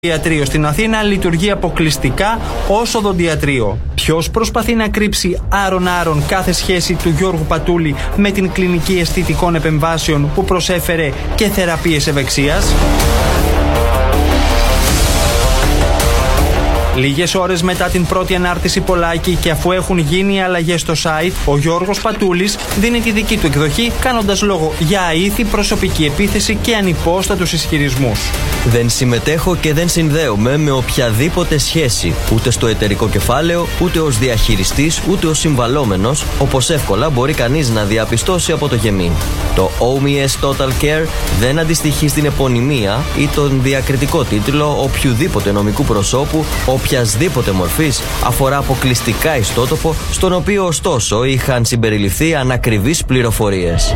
ιατρείο στην Αθήνα λειτουργεί αποκλειστικά ως οδοντιατρείο. Ποιος προσπαθεί να κρύψει άρον-άρον κάθε σχέση του Γιώργου Πατούλη με την κλινική αισθητικών επεμβάσεων που προσέφερε και θεραπείες ευεξίας? Λίγες ώρες μετά την πρώτη ανάρτηση Πολάκη και αφού έχουν γίνει αλλαγές στο site, ο Γιώργος Πατούλης δίνει τη δική του εκδοχή, κάνοντας λόγο για αήθη, προσωπική επίθεση και ανυπόστατους ισχυρισμούς. Δεν συμμετέχω και δεν συνδέομαι με οποιαδήποτε σχέση, ούτε στο εταιρικό κεφάλαιο, ούτε ως διαχειριστής, ούτε ως συμβαλόμενος, όπως εύκολα μπορεί κανείς να διαπιστώσει από το γεμί. Το OMS Total Care δεν αντιστοιχεί στην επωνυμία ή τον διακριτικό τίτλο οποιουδήποτε νομικού προσώπου οποιασδήποτε μορφής, αφορά αποκλειστικά ιστότοπο, στον οποίο ωστόσο είχαν συμπεριληφθεί ανακριβείς πληροφορίες.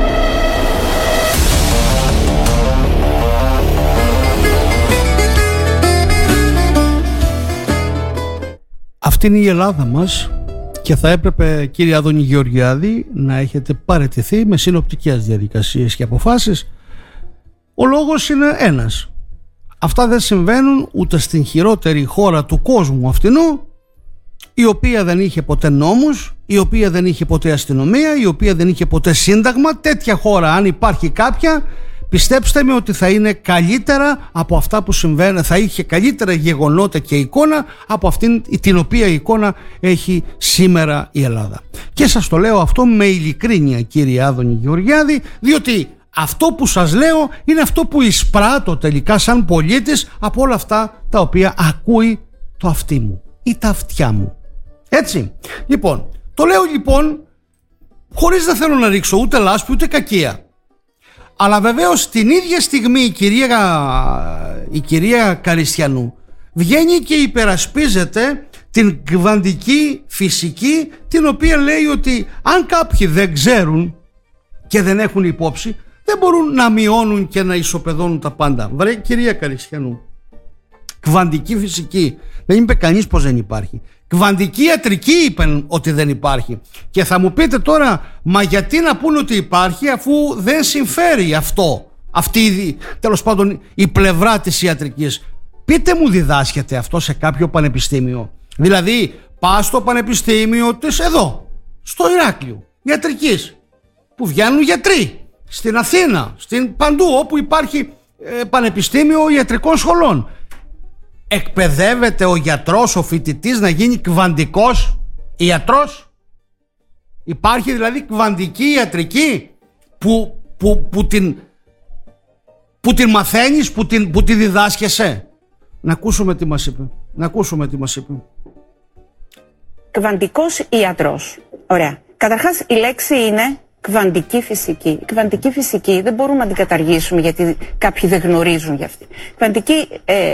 Αυτή είναι η Ελλάδα μας και θα έπρεπε, κύριε Άδωνη Γεωργιάδη, να έχετε παραιτηθεί με συνοπτικές διαδικασίες και αποφάσεις. Ο λόγος είναι ένας. Αυτά δεν συμβαίνουν ούτε στην χειρότερη χώρα του κόσμου αυτινού, η οποία δεν είχε ποτέ νόμους, η οποία δεν είχε ποτέ αστυνομία, η οποία δεν είχε ποτέ σύνταγμα. Τέτοια χώρα, αν υπάρχει κάποια, πιστέψτε με ότι θα είναι καλύτερα από αυτά που συμβαίνουν, θα είχε καλύτερα γεγονότα και εικόνα από αυτήν την οποία εικόνα έχει σήμερα η Ελλάδα. Και σας το λέω αυτό με ειλικρίνεια, κύριε Άδωνη Γεωργιάδη, διότι αυτό που σας λέω είναι αυτό που εισπράττω τελικά σαν πολίτης από όλα αυτά τα οποία ακούει το αυτί μου ή τα αυτιά μου. Έτσι, λοιπόν, το λέω λοιπόν χωρίς να θέλω να ρίξω ούτε λάσπη ούτε κακία. Αλλά βεβαίως την ίδια στιγμή η κυρία Καριστιανού βγαίνει και υπερασπίζεται την κβαντική φυσική, την οποία λέει ότι αν κάποιοι δεν ξέρουν και δεν έχουν υπόψη, δεν μπορούν να μειώνουν και να ισοπεδώνουν τα πάντα. Βρε κυρία Καριστιανού, κβαντική φυσική δεν είπε κανείς πως δεν υπάρχει. Κβαντική ιατρική είπαν ότι δεν υπάρχει. Και θα μου πείτε τώρα, μα γιατί να πούνε ότι υπάρχει αφού δεν συμφέρει αυτό, αυτή τέλος πάντων η πλευρά της ιατρικής? Πείτε μου, διδάσκεται αυτό σε κάποιο πανεπιστήμιο? Δηλαδή πας στο πανεπιστήμιο της εδώ, στο Ηράκλειο ιατρικής, που βγαίνουν γιατροί, στην Αθήνα, παντού όπου υπάρχει πανεπιστήμιο ιατρικών σχολών. Εκπαιδεύεται ο γιατρός, ο φοιτητής να γίνει κβαντικός ιατρός? Υπάρχει δηλαδή κβαντική ιατρική που την μαθαίνεις, που τη διδάσκεσαι? Να ακούσουμε τι μας είπε. Κβαντικός ιατρός. Ωραία. Καταρχάς η λέξη είναι κβαντική φυσική. Η κβαντική φυσική δεν μπορούμε να την καταργήσουμε γιατί κάποιοι δεν γνωρίζουν για αυτή. Η κβαντική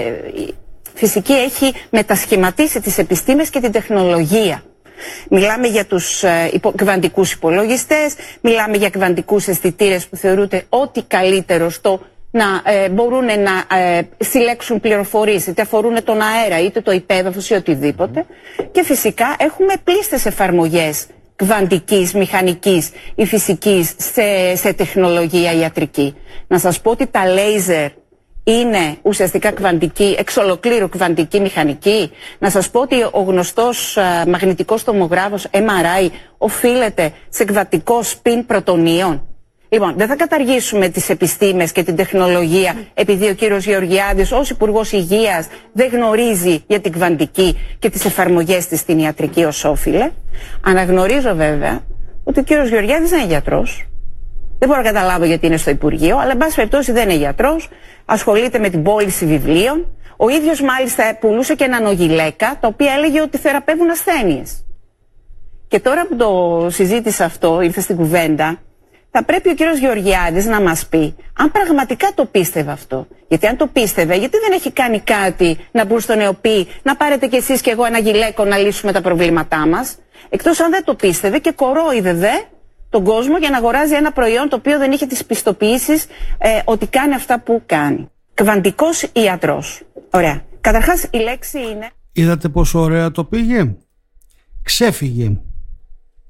φυσική έχει μετασχηματίσει τις επιστήμες και την τεχνολογία. Μιλάμε για τους κβαντικούς υπολογιστές, μιλάμε για κβαντικούς αισθητήρες που θεωρούνται ό,τι καλύτερο στο να μπορούν να συλλέξουν πληροφορίες, είτε αφορούν τον αέρα, είτε το υπέδαφος ή οτιδήποτε. Και φυσικά έχουμε πλήστες εφαρμογές κβαντικής, μηχανικής ή φυσικής σε τεχνολογία ιατρική. Να σας πω ότι τα λέιζερ είναι ουσιαστικά κβαντική, εξ ολοκλήρου κβαντική μηχανική. Να σας πω ότι ο γνωστός μαγνητικός τομογράφος MRI οφείλεται σε κβαντικό σπιν πρωτονίων. Λοιπόν, δεν θα καταργήσουμε τις επιστήμες και την τεχνολογία επειδή ο κύριος Γεωργιάδης ως Υπουργός Υγείας δεν γνωρίζει για την κβαντική και τις εφαρμογές της στην ιατρική ως όφιλε. Αναγνωρίζω βέβαια ότι ο κύριος Γεωργιάδης δεν είναι γιατρός. Δεν μπορώ να καταλάβω γιατί είναι στο Υπουργείο, αλλά εν πάση περιπτώσει δεν είναι γιατρός, ασχολείται με την πώληση βιβλίων. Ο ίδιος μάλιστα πουλούσε και ένα νογιλέκα, τα οποία έλεγε ότι θεραπεύουν ασθένειες. Και τώρα που το συζήτησα αυτό, ήρθε στην κουβέντα, θα πρέπει ο κύριος Γεωργιάδης να μας πει αν πραγματικά το πίστευε αυτό. Γιατί αν το πίστευε, γιατί δεν έχει κάνει κάτι να μπουν στο νεοπή, να πάρετε κι εσείς κι εγώ ένα γυλαίκο να λύσουμε τα προβλήματά μας? Εκτός αν δεν το πίστευε και κορόιδευε τον κόσμο για να αγοράζει ένα προϊόν το οποίο δεν είχε τις πιστοποιήσεις ότι κάνει αυτά που κάνει. Κβαντικός ιατρός. Ωραία. Καταρχάς η λέξη είναι... Είδατε πόσο ωραία το πήγε? Ξέφυγε.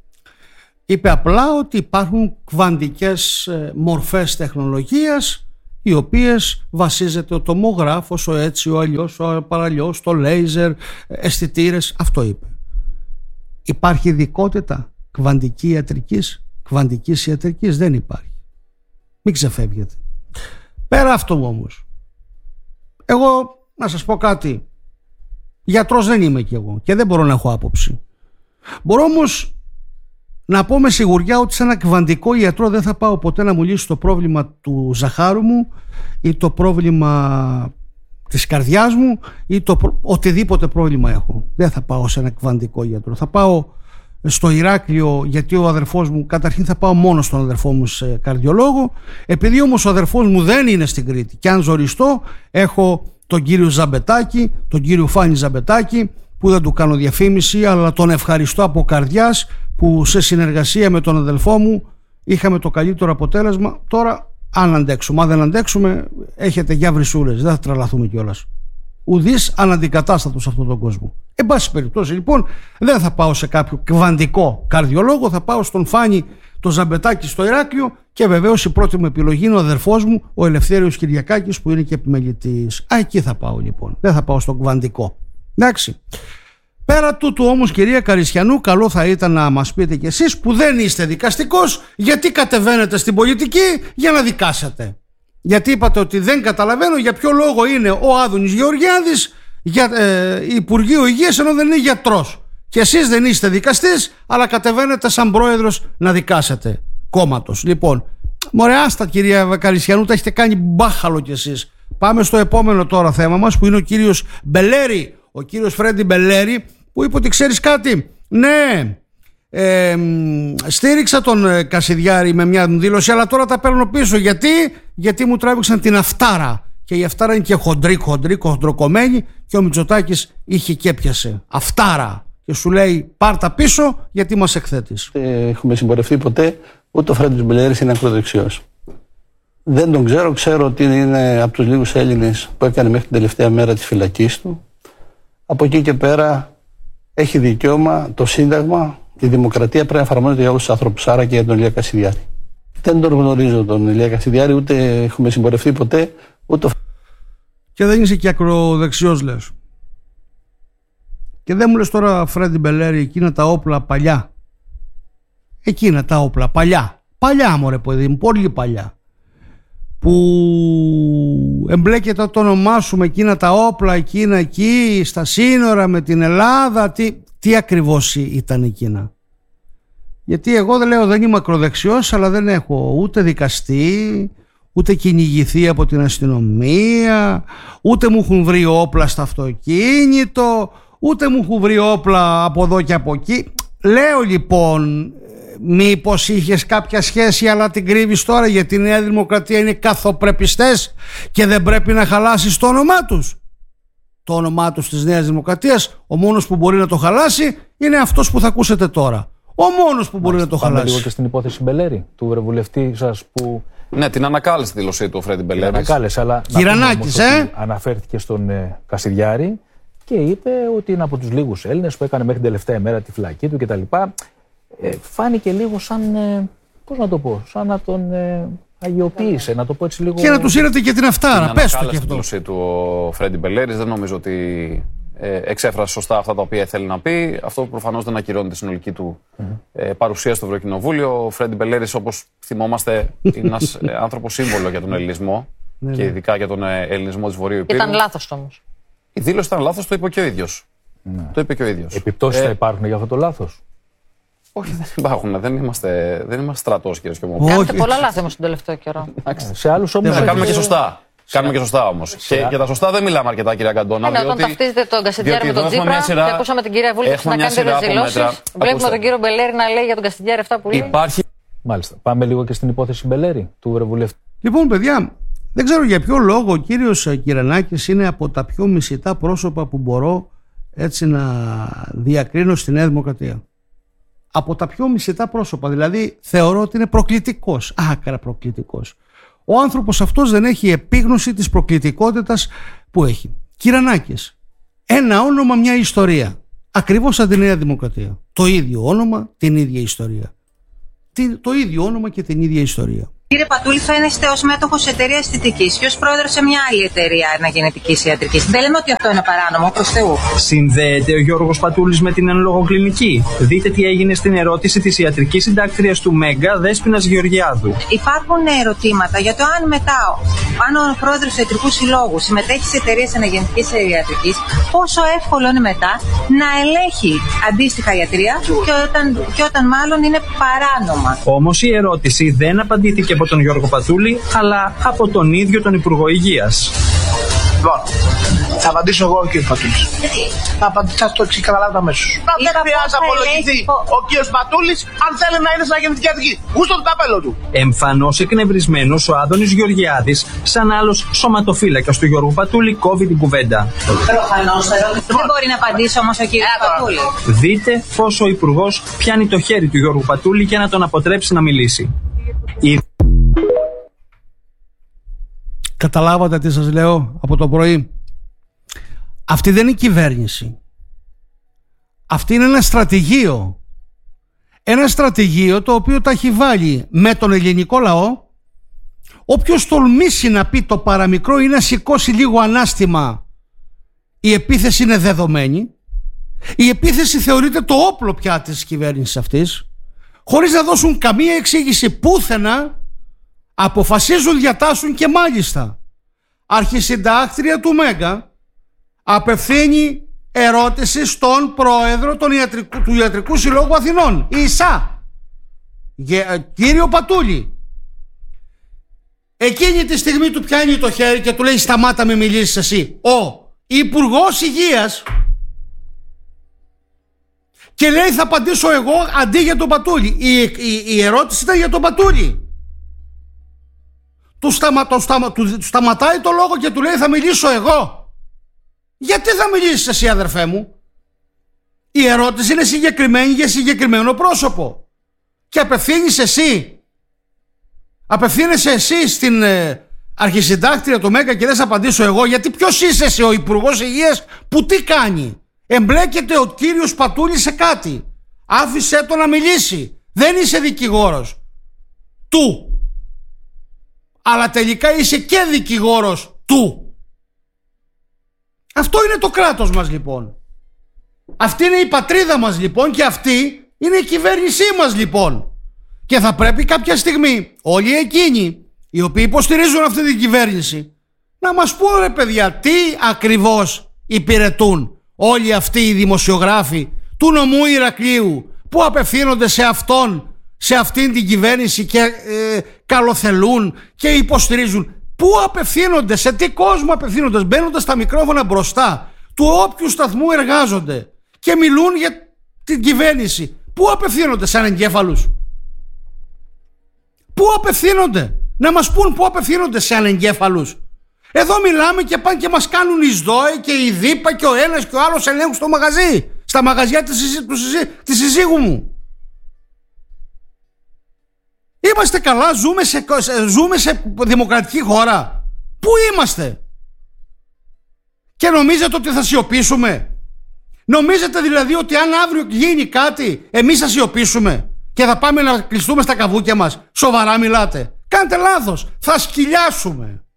Είπε απλά ότι υπάρχουν κβαντικές μορφές τεχνολογίας οι οποίες βασίζεται ο τομογράφος, ο έτσι, ο αλλιώς, ο παραλλιώς, το λέιζερ, αισθητήρες. Αυτό είπε. Υπάρχει ειδικότητα κβαντικής ιατρικής? Δεν υπάρχει. Μην ξεφεύγετε. Πέρα αυτό όμως, εγώ να σας πω κάτι, γιατρός δεν είμαι κι εγώ και δεν μπορώ να έχω άποψη. Μπορώ όμως να πω με σιγουριά ότι σε ένα κβαντικό ιατρό δεν θα πάω ποτέ να μου λύσει το πρόβλημα του ζαχάρου μου ή το πρόβλημα της καρδιάς μου ή οτιδήποτε πρόβλημα έχω. Δεν θα πάω σε ένα κβαντικό ιατρό. Θα πάω στο Ηράκλειο, γιατί ο αδερφός μου, καταρχήν θα πάω μόνο στον αδερφό μου σε καρδιολόγο. Επειδή όμως ο αδερφός μου δεν είναι στην Κρήτη και αν ζοριστώ, έχω τον κύριο Ζαμπετάκη, τον κύριο Φάνη Ζαμπετάκη, που δεν του κάνω διαφήμιση, αλλά τον ευχαριστώ από καρδιάς, που σε συνεργασία με τον αδελφό μου είχαμε το καλύτερο αποτέλεσμα. Τώρα αν αντέξουμε, αν δεν αντέξουμε, έχετε για βρυσούλες, δεν θα τρελαθούμε κιόλας. Ουδής αναντικατάστατος σε αυτόν τον κόσμο. Εν πάση περιπτώσει, λοιπόν, δεν θα πάω σε κάποιο κβαντικό καρδιολόγο, θα πάω στον Φάνη το Ζαμπετάκη στο Ηράκλειο και βεβαίως η πρώτη μου επιλογή είναι ο αδερφός μου, ο Ελευθέριος Κυριακάκης, που είναι και επιμελητής. Εκεί θα πάω λοιπόν, δεν θα πάω στον κβαντικό. Εντάξει. Πέρα τούτου όμως, κυρία Καρισιανού, καλό θα ήταν να μας πείτε κι εσείς που δεν είστε δικαστικός, γιατί κατεβαίνετε στην πολιτική για να δικάσετε. Γιατί είπατε ότι δεν καταλαβαίνω για ποιο λόγο είναι ο Άδωνης Γεωργιάδης Υπουργείο Υγείας ενώ δεν είναι γιατρός. Και εσείς δεν είστε δικαστής, αλλά κατεβαίνετε σαν πρόεδρος να δικάσετε κόμματος. Λοιπόν, μωρέ άστα κυρία Καρισιανού, τα έχετε κάνει μπάχαλο κι εσείς. Πάμε στο επόμενο τώρα θέμα μας, που είναι ο κύριος Μπελέρη, ο κύριος Φρέντι Μπελέρη, που είπε ότι ξέρεις κάτι, ναι, στήριξα τον Κασιδιάρη με μια δήλωση, αλλά τώρα τα παίρνω πίσω. Γιατί μου τράβηξαν την Αφτάρα. Και η Αφτάρα είναι και χοντροκομμένη, και ο Μητσοτάκης είχε και έπιασε Αφτάρα. Και σου λέει πάρτα πίσω γιατί μας εκθέτεις. Έχουμε συμπορευτεί ποτέ, ούτε ο Φρέντης Μπελέρης είναι ακροδεξιός. Δεν τον ξέρω, ξέρω ότι είναι από τους λίγους Έλληνες που έκανε μέχρι την τελευταία μέρα της φυλακής του. Από εκεί και πέρα έχει δικαίωμα το Σύνταγμα, η δημοκρατία πρέπει να εφαρμόζεται για όλους τους άνθρωπους, άρα και για τον Ηλία Κασιδιάρη. Δεν τον γνωρίζω τον Ηλία Κασιδιάρη, ούτε έχουμε συμπορευτεί ποτέ, ούτε. Και δεν είσαι και ακροδεξιός, λες. Και δεν μου λες τώρα, Φρέντι Μπελέρη, εκείνα τα όπλα παλιά. Εκείνα τα όπλα παλιά. Παλιά, μωρέ παιδί μου, πολύ παλιά. Που εμπλέκεται το όνομά σου με εκείνα τα όπλα, εκείνα εκεί, στα σύνορα με την Ελλάδα. Τι ακριβώς ήταν εκείνα? Γιατί εγώ δεν λέω, δεν είμαι ακροδεξιός, αλλά δεν έχω ούτε δικαστεί, ούτε κυνηγηθεί από την αστυνομία, ούτε μου έχουν βρει όπλα στο αυτοκίνητο, ούτε μου έχουν βρει όπλα από εδώ και από εκεί. Λέω λοιπόν, μήπως είχες κάποια σχέση αλλά την κρύβεις τώρα, γιατί η Νέα Δημοκρατία είναι καθοπρεπιστές και δεν πρέπει να χαλάσεις το όνομά τους. Το όνομά τους της Νέας Δημοκρατίας, ο μόνος που μπορεί να το χαλάσει είναι αυτός που θα ακούσετε τώρα. Ο μόνος που μπορεί να το χαλάσει. Πάμε λίγο και στην υπόθεση Μπελέρη, του ευρωβουλευτή σας που. Ναι, την ανακάλεσε τη δήλωσή του ο Φρέντι Μπελέρη. Την ανακάλεσε, αλλά. Κυρανάκης, αναφέρθηκε στον Κασιδιάρη και είπε ότι είναι από τους λίγους Έλληνες που έκανε μέχρι την τελευταία ημέρα τη φυλακή του κτλ. Φάνηκε λίγο σαν. Πώς να το πω, σαν να τον αγιοποίησε, να το πω έτσι λίγο. Και να του σύρετε και την Αφτάρα. Πες το και αυτό. Την δήλωσή του ο Φρέντι Μπελέρη, δεν νομίζω ότι εξέφρασε σωστά αυτά τα οποία θέλει να πει. Αυτό προφανώς δεν ακυρώνει τη συνολική του παρουσία στο Ευρωκοινοβούλιο. Ο Φρέντι Μπελέρη, όπως θυμόμαστε, είναι ένας άνθρωπος σύμβολο για τον ελληνισμό και ειδικά για τον ελληνισμό της Βορείου Υπήρου. Ήταν λάθος όμως. Η δήλωση ήταν λάθος, το είπε και ο ίδιος. Το είπε και ο ίδιος. Επιπτώσεις θα υπάρχουν για αυτό το λάθος? Όχι, δεν υπάρχουν. Δεν είμαστε στρατός, κύριε Σκιωμόπουλο. Κάνετε πολλά λάθη όμως τον τελευταίο καιρό. Σε άλλους όμως. Κάνουμε και σωστά. Κάνουμε και σωστά όμως. Και για τα σωστά δεν μιλάμε αρκετά, κυρία Καντώνα. Όταν ταυτίζετε τον Κασιδιάρη με τον Τσίπρα και ακούσαμε την κυρία Βούλτεψη να κάνει τέτοιες δηλώσεις, βλέπουμε τον κύριο Μπελέρη να λέει για τον Κασιδιάρη αυτά που λέει. Υπάρχει. Μάλιστα. Πάμε λίγο και στην υπόθεση Μπελέρη, του ευρωβουλευτή. Λοιπόν, παιδιά, δεν ξέρω για ποιο λόγο ο κύριος Κυρανάκης είναι από τα πιο μισητά πρόσωπα που μπορώ έτσι να διακρίνω στη Νέα Δημοκρατία. Από τα πιο μισητά πρόσωπα. Δηλαδή θεωρώ ότι είναι προκλητικός. Άκρα προκλητικός. Ο άνθρωπος αυτός δεν έχει επίγνωση της προκλητικότητας που έχει. Κυρανάκης. Ένα όνομα, μια ιστορία. Ακριβώς σαν τη Νέα Δημοκρατία. Το ίδιο όνομα, την ίδια ιστορία. Το ίδιο όνομα και την ίδια ιστορία. Κύριε Πατούλη, φαίνεστε ως μέτοχος εταιρείας αισθητικής και ως πρόεδρος σε μια άλλη εταιρεία αναγεννητικής ιατρικής. Δεν λέμε ότι αυτό είναι παράνομο, προς Θεού. Συνδέεται ο Γιώργος Πατούλης με την εν λόγω κλινική? Δείτε τι έγινε στην ερώτηση της ιατρικής συντάκτριας του Μέγκα, Δέσποινας Γεωργιάδου. Υπάρχουν ερωτήματα για το αν ο πρόεδρος του Ιατρικού Συλλόγου συμμετέχει σε εταιρείες αναγεννητικής ιατρικής, πόσο εύκολο είναι μετά να ελέγχει αντίστοιχα ιατρία και όταν μάλλον είναι παράνομα. Όμως η ερώτηση δεν απαντήθηκε από τον Γιώργο Πατούλη, αλλά από τον ίδιο τον Υπουργό Υγείας. Λοιπόν, θα απαντήσω εγώ, κύριε Πατούλης. Θα απαντήσω το εξή, καταλάβετε αμέσως. Δεν χρειάζεται να απολογηθεί ο κύριος Πατούλης αν θέλει να είναι στην αναγεννητική ιατρική. Γούστο το καπέλο του. Εμφανώς εκνευρισμένος, ο Άδωνης Γεωργιάδης, σαν άλλος σωματοφύλακας του Γιώργου Πατούλη, κόβει την κουβέντα. Δεν μπορεί να απαντήσει όμως ο κύριος Πατούλη. Δείτε πώς ο Υπουργός πιάνει το χέρι του Γιώργου Πατούλη για να τον αποτρέψει να μιλήσει. Καταλάβατε τι σας λέω από το πρωί? Αυτή δεν είναι κυβέρνηση. Αυτή είναι ένα στρατηγείο. Ένα στρατηγείο το οποίο τα έχει βάλει με τον ελληνικό λαό. Όποιος τολμήσει να πει το παραμικρό ή να σηκώσει λίγο ανάστημα, η επίθεση είναι δεδομένη. Η επίθεση θεωρείται το όπλο πια της κυβέρνησης αυτής, χωρίς να δώσουν καμία εξήγηση πουθενά. Αποφασίζουν, διατάσσουν και μάλιστα αρχισυντάκτρια του Μέγκα απευθύνει ερώτηση στον πρόεδρο του Ιατρικού Συλλόγου Αθηνών, ΙΣΑ, κύριο Πατούλη. Εκείνη τη στιγμή του πιάνει το χέρι και του λέει σταμάτα με μιλήσεις εσύ, ο Υπουργός Υγείας, και λέει θα απαντήσω εγώ αντί για τον Πατούλη. Η ερώτηση ήταν για τον Πατούλη. Του σταματάει το λόγο και του λέει θα μιλήσω εγώ. Γιατί θα μιλήσεις εσύ, αδερφέ μου? Η ερώτηση είναι συγκεκριμένη για συγκεκριμένο πρόσωπο και απευθύνεσαι εσύ στην αρχισυντάκτρια του Μέγκα και λες απαντήσω εγώ. Γιατί ποιος είσαι εσύ, ο Υπουργός Υγείας, που τι κάνει? Εμπλέκεται ο κύριος Πατούλης σε κάτι, άφησέ το να μιλήσει. Δεν είσαι δικηγόρος του, αλλά τελικά είσαι και δικηγόρος του. Αυτό είναι το κράτος μας λοιπόν. Αυτή είναι η πατρίδα μας λοιπόν, και αυτή είναι η κυβέρνησή μας λοιπόν. Και θα πρέπει κάποια στιγμή όλοι εκείνοι οι οποίοι υποστηρίζουν αυτή την κυβέρνηση να μας πούν, ρε παιδιά, τι ακριβώς υπηρετούν όλοι αυτοί οι δημοσιογράφοι του νομού Ηρακλείου που απευθύνονται σε αυτήν την κυβέρνηση και καλοθελούν και υποστηρίζουν. Πού απευθύνονται, σε τι κόσμο απευθύνονται? Μπαίνοντας στα μικρόφωνα μπροστά του όποιου σταθμού εργάζονται και μιλούν για την κυβέρνηση. Πού απευθύνονται? Σαν εγκέφαλους? Πού απευθύνονται? Να μας πούν πού απευθύνονται, σαν εγκέφαλους? Εδώ μιλάμε και πάνε και μας κάνουν η ΣΔΟΕ και η ΔΥΠΑ και ο ένας και ο άλλος ελέγχουν στο μαγαζί, στα μαγαζιά της συζύγου μου. Είμαστε καλά? Ζούμε σε δημοκρατική χώρα? Πού είμαστε? Και νομίζετε ότι θα σιωπήσουμε? Νομίζετε δηλαδή ότι αν αύριο γίνει κάτι εμείς θα σιωπήσουμε και θα πάμε να κλειστούμε στα καβούκια μας? Σοβαρά μιλάτε? Κάντε λάθος, θα σκυλιάσουμε.